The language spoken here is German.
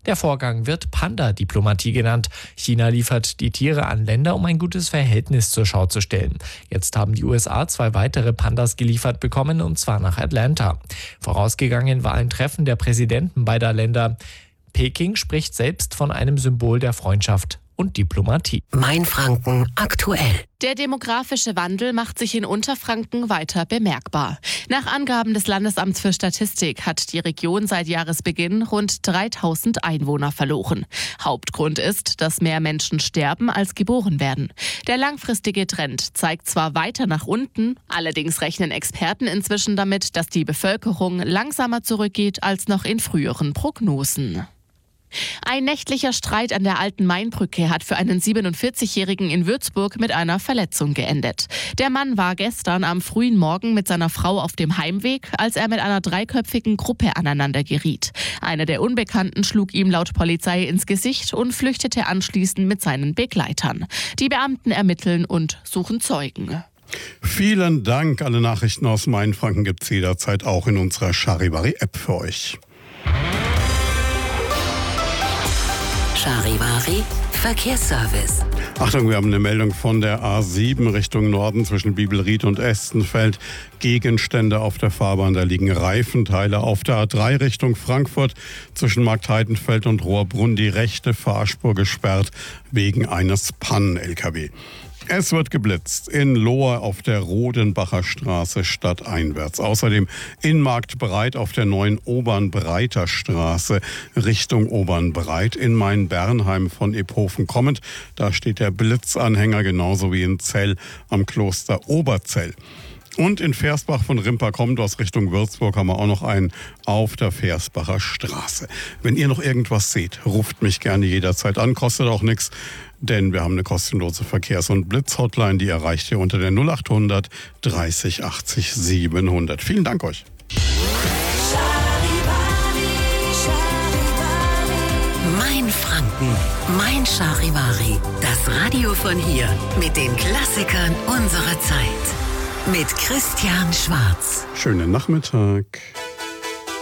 Der Vorgang wird Panda-Diplomatie genannt. China liefert die Tiere an Länder, um ein gutes Verhältnis zur Schau zu stellen. Jetzt haben die USA 2 weitere Pandas geliefert bekommen, und zwar nach Atlanta. Vorausgegangen war ein Treffen der Präsidenten beider Länder. Peking spricht selbst von einem Symbol der Freundschaft und Diplomatie. Mainfranken aktuell. Der demografische Wandel macht sich in Unterfranken weiter bemerkbar. Nach Angaben des Landesamts für Statistik hat die Region seit Jahresbeginn rund 3000 Einwohner verloren. Hauptgrund ist, dass mehr Menschen sterben, als geboren werden. Der langfristige Trend zeigt zwar weiter nach unten, allerdings rechnen Experten inzwischen damit, dass die Bevölkerung langsamer zurückgeht als noch in früheren Prognosen. Ein nächtlicher Streit an der Alten Mainbrücke hat für einen 47-Jährigen in Würzburg mit einer Verletzung geendet. Der Mann war gestern am frühen Morgen mit seiner Frau auf dem Heimweg, als er mit einer 3-köpfigen Gruppe aneinander geriet. Einer der Unbekannten schlug ihm laut Polizei ins Gesicht und flüchtete anschließend mit seinen Begleitern. Die Beamten ermitteln und suchen Zeugen. Vielen Dank. Alle Nachrichten aus Mainfranken gibt es jederzeit auch in unserer Charivari-App für euch. Charivari Verkehrsservice. Achtung, wir haben eine Meldung von der A7 Richtung Norden zwischen Bibelried und Estenfeld. Gegenstände auf der Fahrbahn, da liegen Reifenteile. Auf der A3 Richtung Frankfurt zwischen Marktheidenfeld und Rohrbrunn die rechte Fahrspur gesperrt wegen eines Pannen-LKW. Es wird geblitzt in Lohr auf der Rodenbacher Straße stadteinwärts. Außerdem in Marktbreit auf der neuen Obernbreiter Straße Richtung Obernbreit. In Main-Bernheim von Ephofen kommend, da steht der Blitzanhänger, genauso wie in Zell am Kloster Oberzell. Und in Versbach von Rimper kommend aus Richtung Würzburg haben wir auch noch einen auf der Versbacher Straße. Wenn ihr noch irgendwas seht, ruft mich gerne jederzeit an, kostet auch nichts, denn wir haben eine kostenlose Verkehrs- und Blitz-Hotline, die erreicht ihr unter der 0800 30 80 700. Vielen Dank euch. Mainfranken, Mein Charivari, das Radio von hier mit den Klassikern unserer Zeit. Mit Christian Schwarz. Schönen Nachmittag.